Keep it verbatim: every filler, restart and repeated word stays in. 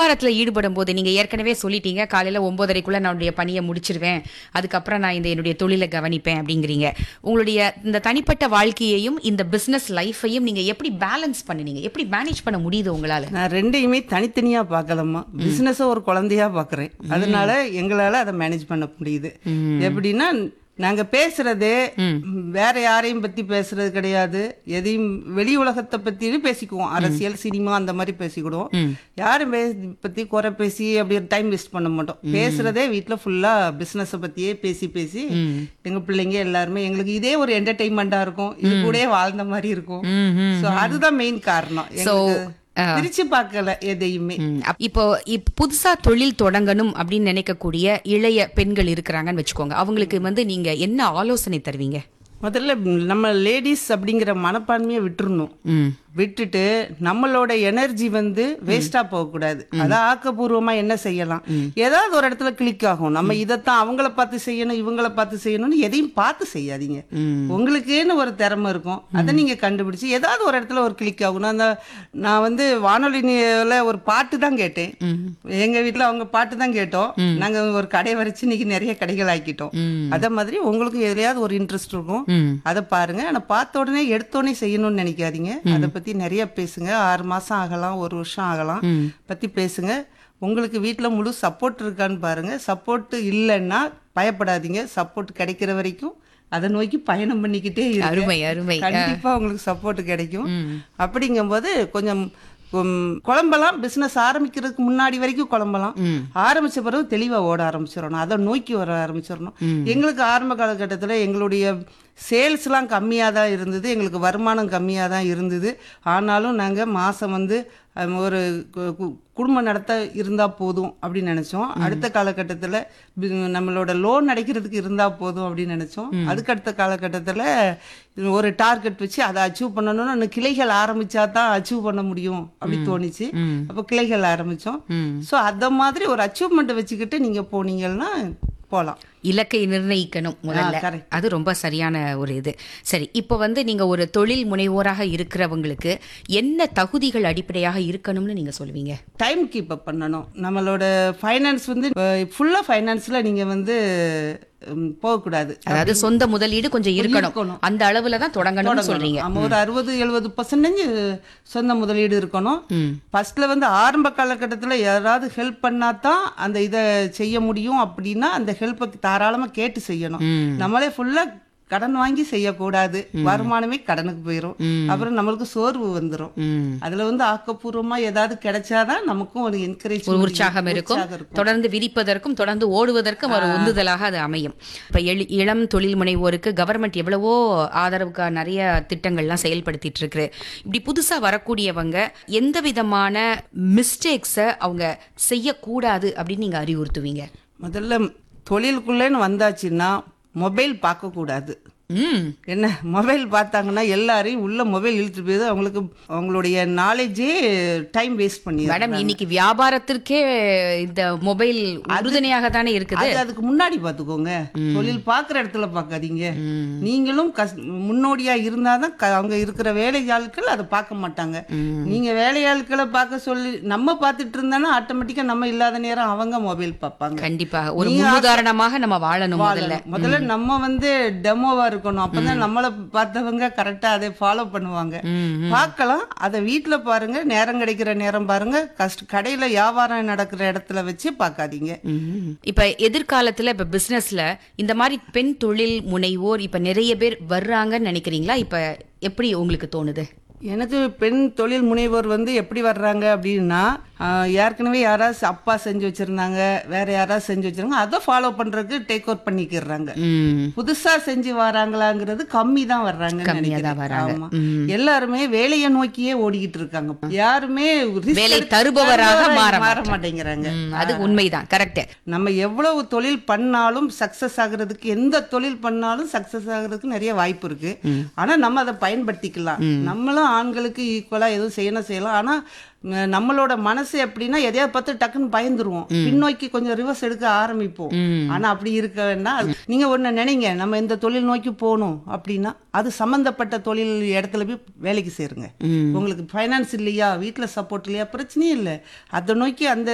வியாபாரத்துல ஈடுபடும் போது நீங்க ஏற்கனவே சொல்லிட்டீங்க, காலையில ஒன்பதரைக்குள்ள நான் என்னுடைய பணியை முடிச்சிருவேன், அதுக்கப்புறம் நான் இந்த என்னுடைய தொழிலை கவனிப்பேன் அப்படிங்கிறீங்க. உங்களுடைய இந்த தனிப்பட்ட வாழ்க்கையையும் இந்த பிசினஸ் லைஃபையும் நீங்க எப்படி பேலன்ஸ் பண்ணுனீங்க, எப்படி மேனேஜ் பண்ண முடியுது உங்களால? நான் ரெண்டையுமே தனித்தனியா பார்க்கலம்மா. பிசினஸை ஒரு குழந்தையா பார்க்குறேன். அதனால எங்களால் அதை மேனேஜ் பண்ண முடியுது. எப்படின்னா நாங்க பேசுறது வேற யாரையும் பத்தி பேசுறது கிடையாது. எதையும் வெளி உலகத்தை பத்தி பேசிக்குவோம். அரசியல், சினிமா அந்த மாதிரி பேசிக்கிடுவோம். யாரும் பத்தி குறை பேசி அப்படி டைம் வேஸ்ட் பண்ண மாட்டோம். பேசுறதே வீட்டுல ஃபுல்லா பிசினஸ் பத்தியே பேசி பேசி எங்க பிள்ளைங்க எல்லாருமே எங்களுக்கு இதே ஒரு என்டர்டெயின்மெண்டா இருக்கும். இது கூட வாழ்ந்த மாதிரி இருக்கும். ஸோ அதுதான் மெயின் காரணம். பிரிச்சு பார்க்கல எதையுமே. இப்போ புதுசா தொழில் தொடங்கணும் அப்படின்னு நினைக்கக்கூடிய இளைய பெண்கள் இருக்கிறாங்கன்னு வச்சுக்கோங்க, அவங்களுக்கு வந்து நீங்க என்ன ஆலோசனை தருவீங்க? முதல்ல நம்ம லேடிஸ் அப்படிங்கிற மனப்பான்மையை விட்டுறணும். விட்டுட்டு நம்மளோட எனர்ஜி வந்து வேஸ்டா போகக்கூடாது. அதான் ஆக்கப்பூர்வமா என்ன செய்யலாம், ஏதாவது ஒரு இடத்துல கிளிக் ஆகும். நம்ம இதைத்தான் அவங்கள பார்த்து செய்யணும் இவங்கள பார்த்து செய்யணும்னு எதையும் பார்த்து செய்யாதீங்க. உங்களுக்குன்னு ஒரு திறமை இருக்கும், அதை நீங்க கண்டுபிடிச்சு ஏதாவது ஒரு இடத்துல ஒரு கிளிக் ஆகணும். அந்த நான் வந்து வானொலியில ஒரு பாட்டு தான் கேட்டேன். எங்க வீட்டுல அவங்க பாட்டு தான் கேட்டோம். நாங்க ஒரு கடை வரைச்சு இன்னைக்கு நிறைய கடைகள் ஆக்கிட்டோம். அதே மாதிரி உங்களுக்கு எதுலையாவது ஒரு இன்ட்ரெஸ்ட் இருக்கும், அதை பாருங்க. ஆனா பார்த்த உடனே எடுத்த உடனே செய்யணும்னு நினைக்காதீங்க. அதை பத்தி நிறைய பேசுங்க. ஆறு மாசம் ஆகலாம், ஒரு வருஷம் ஆகலாம், பத்தி பேசுங்க. உங்களுக்கு வீட்டுல முழு சப்போர்ட் இருக்கான்னு பாருங்க. சப்போர்ட் இல்லைன்னா பயப்படாதீங்க. சப்போர்ட் கிடைக்கிற வரைக்கும் அதை நோக்கி பயணம் பண்ணிக்கிட்டே இருக்கு. கண்டிப்பா உங்களுக்கு சப்போர்ட் கிடைக்கும். அப்படிங்கும் போது கொஞ்சம் குழம்பலாம். பிசினஸ் ஆரம்பிக்கிறதுக்கு முன்னாடி வரைக்கும் குழம்பலாம். ஆரம்பிச்ச பிறகு தெளிவா ஓட ஆரம்பிச்சிடணும். அதை நோக்கி வர ஆரம்பிச்சிடணும். எங்களுக்கு ஆரம்ப காலகட்டத்தில் எங்களுடைய சேல்ஸ்லாம் கம்மியாக தான் இருந்தது, எங்களுக்கு வருமானம் கம்மியாக தான் இருந்தது. ஆனாலும் நாங்கள் மாதம் வந்து ஒரு குடும்பம் நடத்த இருந்தால் போதும் அப்படின்னு நினச்சோம். அடுத்த காலகட்டத்தில் நம்மளோட லோன் அடைக்கிறதுக்கு இருந்தால் போதும் அப்படின்னு நினச்சோம். அதுக்கு அடுத்த காலகட்டத்தில் ஒரு டார்கெட் வச்சு அதை அச்சீவ் பண்ணணும்னு கிளைகள் ஆரம்பிச்சா தான் அச்சீவ் பண்ண முடியும் அப்படி தோணிச்சு. அப்போ கிளைகள் ஆரம்பித்தோம். ஸோ அந்த மாதிரி ஒரு அச்சீவ்மெண்ட் வச்சுக்கிட்டு நீங்கள் போனீங்கன்னா போகலாம். இலக்கை நிர்ணயிக்கணும் முதல்ல, அது ரொம்ப சரியான ஒரு இது. சரி, இப்போ வந்து நீங்க ஒரு தொழில் முனைவோராக இருக்கிறவங்களுக்கு என்ன தகுதிகள் அடிப்படையாக இருக்கணும்னு நீங்க சொல்லுவீங்க? டைம் கீப் அப் பண்ணணும். நம்மளோட ஃபைனான்ஸ் வந்து ஃபுல்லா ஃபைனான்ஸ்ல நீங்க வந்து போகக்கூடாது. அதாவது சொந்த முதலீடு கொஞ்சம் இருக்கணும், அந்த அளவுல தான் தொடங்கணும்னு சொல்றீங்க. நம்ம ஒரு அறுபது எழுபது பர்சன்டேஜ் சொந்த முதலீடு இருக்கணும். ஃபர்ஸ்ட்ல வந்து ஆரம்ப காலகட்டத்தில் யாராவது ஹெல்ப் பண்ணாதான் அந்த இதை செய்ய முடியும். அப்படின்னா அந்த ஹெல்ப்பை தாராளமா கேட்டு செய்யணும். நம்மளே ஃபுல்லா கடன் வாங்கி செய்யக்கூடாது. வருமானமே கடனுக்கு போயிடும். அப்புறம் நம்மளுக்கு சோர்வு வந்துடும். அதுல வந்து ஆக்கப்பூர்வமா ஏதாவது கிடைச்சாதான் நமக்கும் ஒரு என்கரேஜ், ஒரு உற்சாகம் இருக்கும். தொடர்ந்து விரிப்பதற்கும் தொடர்ந்து ஓடுவதற்கும் ஒரு உந்துதலாக அது அமையும். இப்ப இளம் தொழில் முனைவோருக்கு கவர்மெண்ட் எவ்வளவோ ஆதரவுக்கு நிறைய திட்டங்கள்லாம் செயல்படுத்திட்டு இருக்கு. இப்படி புதுசா வரக்கூடியவங்க எந்த விதமான மிஸ்டேக்ஸை அவங்க செய்யக்கூடாது அப்படின்னு நீங்க அறிவுறுத்துவீங்க? முதல்ல தொழிலுக்குள்ளேன்னு வந்தாச்சுன்னா மொபைல் பார்க்கக்கூடாது. என்ன மொபைல் பார்த்தாங்கன்னா எல்லாரையும் உள்ள மொபைல் இழுத்து போயிது. அவங்களுக்கு அவங்களுடைய நாலேஜே டைம் வேஸ்ட் பண்ணி. மேடம், இன்னைக்கு வியாபாரத்திற்கே இந்த மொபைல் உறுதுணையாக தானே இருக்குது. அதுக்கு முன்னாடி பார்த்துக்கோங்க. தொழில் பார்க்குற இடத்துல பார்க்காதீங்க. நீங்களும் முன்னோடியா இருந்தாதான் அவங்க இருக்கிற வேலையாட்கள் அதை பார்க்க மாட்டாங்க. நீங்க வேலையாட்களை பார்க்க சொல்லி நம்ம பார்த்துட்டு இருந்தாலும் ஆட்டோமேட்டிக்கா நம்ம இல்லாத நேரம் அவங்க மொபைல் பார்ப்பாங்க. கண்டிப்பாக ஒரு முன்னுதாரணமாக நம்ம வாழணும். முதல்ல முதல்ல நம்ம வந்து டெமோவா இருக்கணும். அப்பதான் நம்மளை பார்த்தவங்க கரெக்டா அதை ஃபாலோ பண்ணுவாங்க. பார்க்கலாம். அதை வீட்டுல பாருங்க, நேரம் கிடைக்கிற நேரம் பாருங்க. கஷ்ட கடையில வியாபாரம் நடக்கிற இடத்துல வச்சு பார்க்காதீங்க. இப்ப எதிர்காலத்துல இப்ப பிசினஸ்ல இந்த மாதிரி பெண் தொழில் முனைவோர் இப்ப நிறைய பேர் வர்றாங்கன்னு நினைக்கிறீங்களா? இப்ப எப்படி உங்களுக்கு தோணுது? எனக்கு பெண் தொழில் முனைவோர் வந்து எப்படி வர்றாங்க அப்படின்னா, ஏற்கனவே யாராவது அப்பா செஞ்சு வச்சிருந்தாங்க, வேற யாராவது செஞ்சு வச்சிருந்தாங்க, அதை ஃபாலோ பண்றதுக்கு டேக் ஓவர் பண்ணிக்கிறாங்க. புதுசா செஞ்சு வராங்களாங்கிறது கம்மி தான் வர்றாங்க. எல்லாருமே வேலையை நோக்கியே ஓடிக்கிட்டு இருக்காங்க. யாருமே வேலை தருபவராக மாற மாட்டேங்கிறாங்க. அது உண்மைதான், கரெக்ட். நம்ம எவ்வளவு தொழில் பண்ணாலும் சக்சஸ் ஆகுறதுக்கு, எந்த தொழில் பண்ணாலும் சக்சஸ் ஆகுறதுக்கு நிறைய வாய்ப்பு இருக்கு. ஆனா நம்ம அதை பயன்படுத்திக்கலாம். நம்மளும் ஆண்களுக்கு ஈக்குவலா எதுவும் செய்யணும் செய்யலாம். ஆனா நம்மளோட மனசு எப்படின்னா எதையாவது பார்த்து டக்குன்னு பயந்துருவோம், பின்னோக்கி கொஞ்சம் ரிவர்ஸ் எடுக்க ஆரம்பிப்போம். ஆனா அப்படி இருக்க வேண்டாம். நீங்க ஒண்ணு நினைங்க, நம்ம இந்த தொழில் நோக்கி போகணும் அப்படின்னா அது சம்பந்தப்பட்ட தொழில் இடத்துல போய் வேலைக்கு சேருங்க. உங்களுக்கு ஃபைனான்ஸ் இல்லையா, வீட்டுல சப்போர்ட் இல்லையா, பிரச்சனையே இல்லை. அதை நோக்கி அந்த